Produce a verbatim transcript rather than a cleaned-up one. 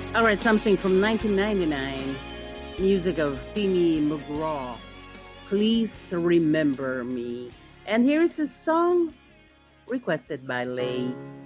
All right, something from nineteen ninety-nine. Music of Timmy McGraw. Please remember me. And here's a song requested by Lay.